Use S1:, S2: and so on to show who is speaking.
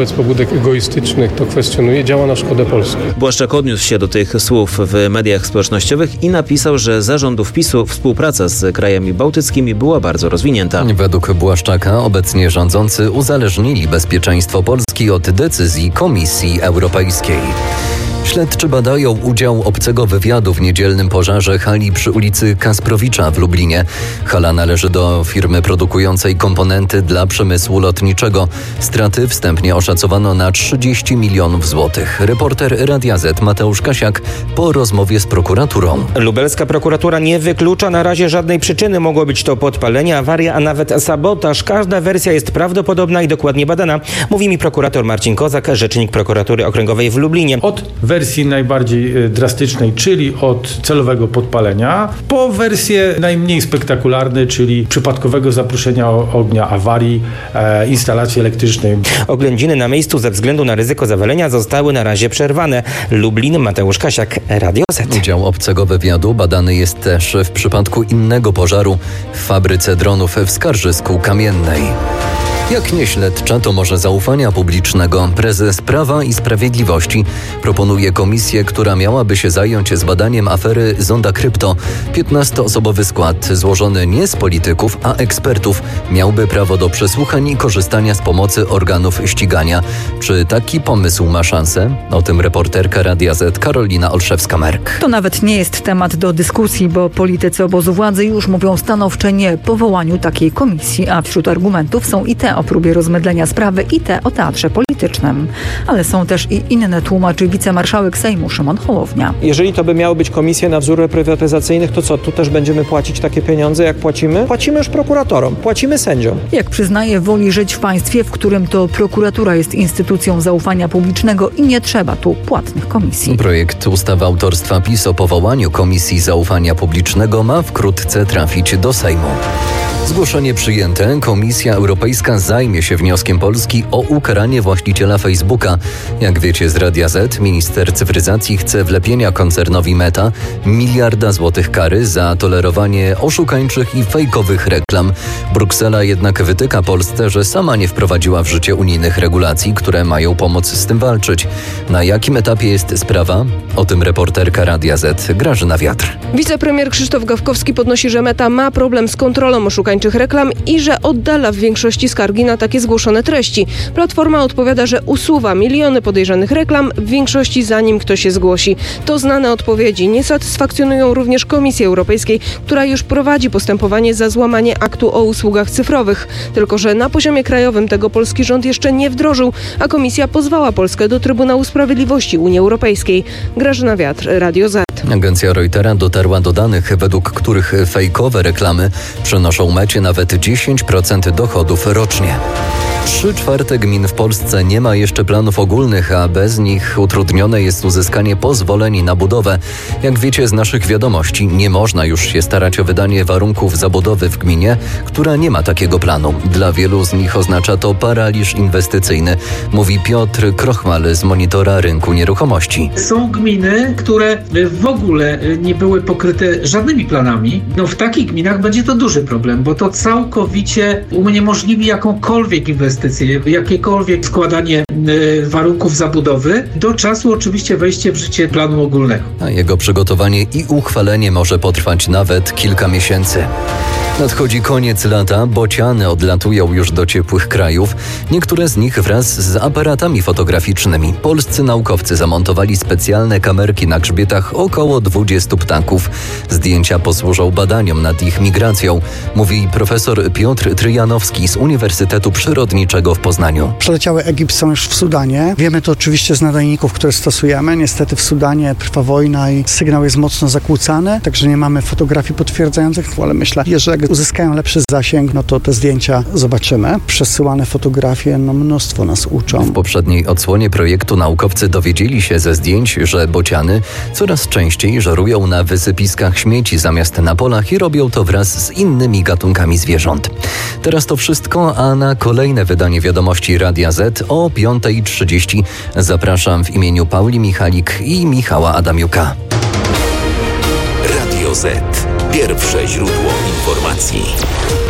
S1: Z pobudek egoistycznych to kwestionuje, działa na szkodę Polski.
S2: Błaszczak odniósł się do tych słów w mediach społecznościowych i napisał, że za rządów PiS-u współpraca z krajami bałtyckimi była bardzo rozwinięta.
S3: Według Błaszczaka obecnie rządzący uzależnili bezpieczeństwo Polski od decyzji Komisji Europejskiej. Śledczy badają udział obcego wywiadu w niedzielnym pożarze hali przy ulicy Kasprowicza w Lublinie. Hala należy do firmy produkującej komponenty dla przemysłu lotniczego. Straty wstępnie oszacowano na 30 milionów złotych. Reporter Radia Z Mateusz Kasiak po rozmowie z prokuraturą.
S4: Lubelska prokuratura nie wyklucza na razie żadnej przyczyny. Mogło być to podpalenie, awaria, a nawet sabotaż. Każda wersja jest prawdopodobna i dokładnie badana, mówi mi prokurator Marcin Kozak, rzecznik prokuratury okręgowej w Lublinie.
S5: Od wersji najbardziej drastycznej, czyli od celowego podpalenia, po wersję najmniej spektakularne, czyli przypadkowego zaproszenia ognia, awarii instalacji elektrycznej.
S4: Oględziny na miejscu ze względu na ryzyko zawalenia zostały na razie przerwane. Lublin, Mateusz Kasiak, Radio Z.
S3: Udział obcego wywiadu badany jest też w przypadku innego pożaru w fabryce dronów w Skarżysku Kamiennej. Jak nie śledcza, to może zaufania publicznego. Prezes Prawa i Sprawiedliwości proponuje komisję, która miałaby się zająć zbadaniem afery Zonda Krypto. 15-osobowy skład złożony nie z polityków, a ekspertów miałby prawo do przesłuchań i korzystania z pomocy organów ścigania. Czy taki pomysł ma szansę? O tym reporterka Radia Z Karolina Olszewska-Merk.
S6: To nawet nie jest temat do dyskusji, bo politycy obozu władzy już mówią stanowcze nie powołaniu takiej komisji, a wśród argumentów są i te o próbie rozmydlenia sprawy i te o teatrze politycznym. Ale są też i inne, tłumaczy wicemarszałek Sejmu Szymon Hołownia.
S7: Jeżeli to by miały być komisje na wzór reprywatyzacyjnych, to co, tu też będziemy płacić takie pieniądze, jak płacimy? Płacimy już prokuratorom, płacimy sędziom.
S6: Jak przyznaje, woli żyć w państwie, w którym to prokuratura jest instytucją zaufania publicznego i nie trzeba tu płatnych komisji.
S3: Projekt ustawy autorstwa PiS o powołaniu Komisji Zaufania Publicznego ma wkrótce trafić do Sejmu. Zgłoszenie przyjęte. Komisja Europejska zajmie się wnioskiem Polski o ukaranie właściciela Facebooka. Jak wiecie z Radia Z, minister cyfryzacji chce wlepienia koncernowi Meta 1 miliarda złotych kary za tolerowanie oszukańczych i fejkowych reklam. Bruksela jednak wytyka Polsce, że sama nie wprowadziła w życie unijnych regulacji, które mają pomóc z tym walczyć. Na jakim etapie jest sprawa? O tym reporterka Radia Z Grażyna Wiatr.
S8: Wicepremier Krzysztof Gawkowski podnosi, że Meta ma problem z kontrolą oszukańczych reklam i że oddala w większości skargi na takie zgłoszone treści. Platforma odpowiada, że usuwa miliony podejrzanych reklam, w większości zanim ktoś je zgłosi. To znane odpowiedzi. Nie satysfakcjonują również Komisji Europejskiej, która już prowadzi postępowanie za złamanie aktu o usługach cyfrowych. Tylko że na poziomie krajowym tego polski rząd jeszcze nie wdrożył, a Komisja pozwała Polskę do Trybunału Sprawiedliwości Unii Europejskiej. Grażyna Wiatr, Radio Z.
S3: Agencja Reutera dotarła do danych, według których fejkowe reklamy przynoszą Mecie nawet 10% dochodów rocznie. 3/4 gmin w Polsce nie ma jeszcze planów ogólnych, a bez nich utrudnione jest uzyskanie pozwoleń na budowę. Jak wiecie z naszych wiadomości, nie można już się starać o wydanie warunków zabudowy w gminie, która nie ma takiego planu. Dla wielu z nich oznacza to paraliż inwestycyjny, mówi Piotr Krochmal z Monitora Rynku Nieruchomości.
S9: Są gminy, które w ogóle nie były pokryte żadnymi planami. W takich gminach będzie to duży problem, bo to całkowicie uniemożliwi jakąkolwiek inwestycję, jakiekolwiek składanie warunków zabudowy do czasu oczywiście wejścia w życie planu ogólnego.
S3: A jego przygotowanie i uchwalenie może potrwać nawet kilka miesięcy. Nadchodzi koniec lata, bociany odlatują już do ciepłych krajów. Niektóre z nich wraz z aparatami fotograficznymi. Polscy naukowcy zamontowali specjalne kamerki na grzbietach około 20 ptaków. Zdjęcia posłużą badaniom nad ich migracją, mówi profesor Piotr Tryjanowski z Uniwersytetu Przyrodniczego w Poznaniu.
S10: Przeleciały Egipt, są już w Sudanie. Wiemy to oczywiście z nadajników, które stosujemy. Niestety w Sudanie trwa wojna i sygnał jest mocno zakłócany, także nie mamy fotografii potwierdzających, ale myślę, że jak uzyskają lepszy zasięg, to te zdjęcia zobaczymy. Przesyłane fotografie, mnóstwo nas uczą.
S3: W poprzedniej odsłonie projektu naukowcy dowiedzieli się ze zdjęć, że bociany coraz częściej żerują na wysypiskach śmieci zamiast na polach i robią to wraz z innymi gatunkami zwierząt. Teraz to wszystko, a na kolejne wydanie Wiadomości Radia Z o 5:30 zapraszam w imieniu Pauli Michalik i Michała Adamiuka.
S11: Radio Z. Pierwsze źródło informacji.